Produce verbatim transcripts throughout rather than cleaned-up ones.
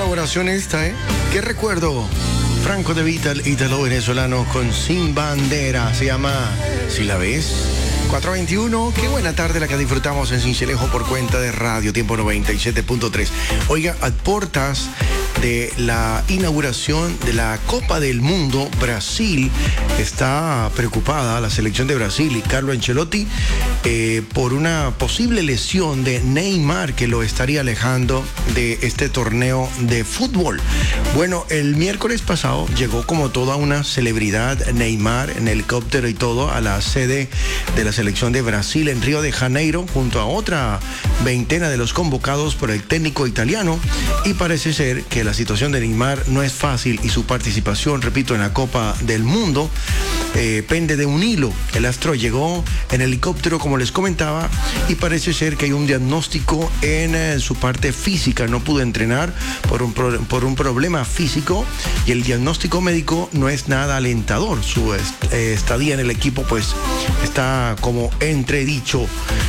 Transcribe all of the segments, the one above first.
colaboración esta, ¿eh? ¿Qué recuerdo? Franco De Vita, el ítalo venezolano con Sin Bandera. Se llama Si la ves. cuatro veintiuno, qué buena tarde la que disfrutamos en Sincelejo por cuenta de Radio Tiempo noventa y siete punto tres. Oiga, a portas de la inauguración de la Copa del Mundo, Brasil está preocupada, la selección de Brasil y Carlo Ancelotti, eh, por una posible lesión de Neymar que lo estaría alejando de este torneo de fútbol. Bueno, el miércoles pasado llegó como toda una celebridad Neymar en helicóptero y todo a la sede de la selección de Brasil en Río de Janeiro junto a otra veintena de los convocados por el técnico italiano, y parece ser que la situación de Neymar no es fácil y su participación, repito, en la Copa del Mundo eh, pende de un hilo. El astro llegó en helicóptero, como les comentaba, y parece ser que hay un diagnóstico en eh, su parte física. No pudo entrenar por un, pro, por un problema físico y el diagnóstico médico no es nada alentador. Su est eh, estadía en el equipo pues está como entredicho.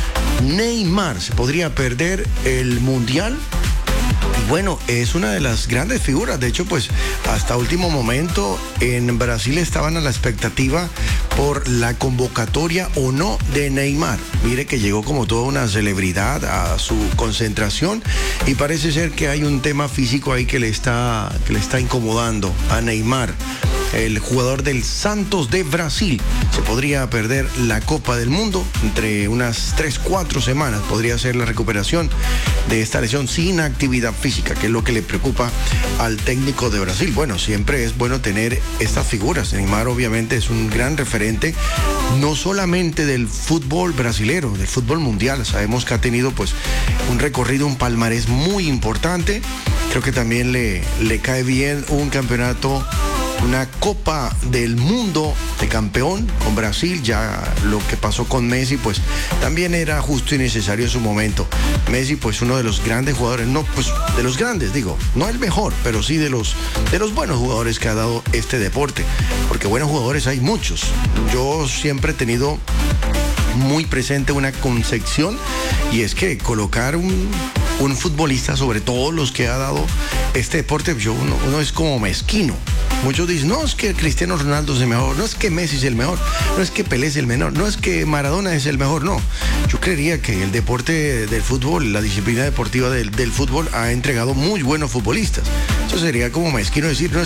Neymar se podría perder el Mundial. Bueno, es una de las grandes figuras. De hecho, pues hasta último momento en Brasil estaban a la expectativa por la convocatoria o no de Neymar. Mire que llegó como toda una celebridad a su concentración y parece ser que hay un tema físico ahí que le está, que le está incomodando a Neymar. El jugador del Santos de Brasil se podría perder la Copa del Mundo entre unas tres, cuatro semanas. Podría ser la recuperación de esta lesión sin actividad física, que es lo que le preocupa al técnico de Brasil. Bueno, siempre es bueno tener estas figuras. Neymar obviamente es un gran referente, no solamente del fútbol brasilero, del fútbol mundial. Sabemos que ha tenido pues un recorrido, un palmarés muy importante. Creo que también le, le cae bien un campeonato, una Copa del Mundo de campeón con Brasil. Ya lo que pasó con Messi pues también era justo y necesario en su momento. Messi pues uno de los grandes jugadores, no pues de los grandes digo, no el mejor, pero sí de los, de los buenos jugadores que ha dado este deporte, porque buenos jugadores hay muchos. Yo siempre he tenido muy presente una concepción, y es que colocar un, un futbolista sobre todos los que ha dado este deporte, yo, uno, uno es como mezquino. Muchos dicen, no es que Cristiano Ronaldo es el mejor, no es que Messi es el mejor, no es que Pelé es el menor, no es que Maradona es el mejor, no. Yo creería que el deporte del fútbol, la disciplina deportiva del, del fútbol ha entregado muy buenos futbolistas. Eso sería como mezquino decir, no